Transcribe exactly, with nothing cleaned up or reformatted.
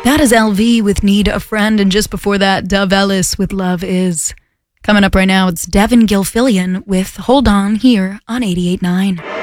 That is L V with Need a Friend, and just before that, Dove Ellis with Love Is. Coming up right now, it's Devin Gilfillian with Hold On here on eighty-eight point nine.